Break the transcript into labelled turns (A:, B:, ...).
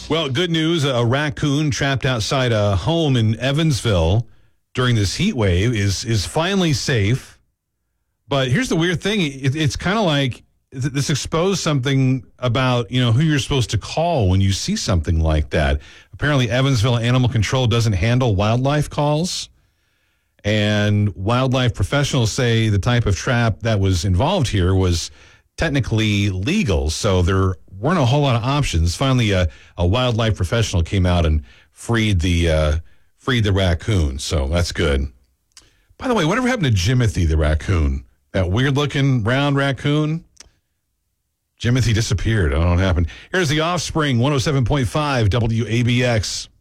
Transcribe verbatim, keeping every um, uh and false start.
A: Well, good news. A raccoon trapped outside a home in Evansville during this heat wave is is finally safe. But here's the weird thing. It, it's kind of like this exposed something about, you know, who you're supposed to call when you see something like that. Apparently, Evansville Animal Control doesn't handle wildlife calls. And wildlife professionals say the type of trap that was involved here was technically legal. So there weren't a whole lot of options. Finally, a, a wildlife professional came out and freed the uh, freed the raccoon. So that's good. By the way, whatever happened to Jimothy the raccoon? That weird-looking round raccoon? Jimothy disappeared. I don't know what happened. Here's The Offspring, one oh seven point five W A B X.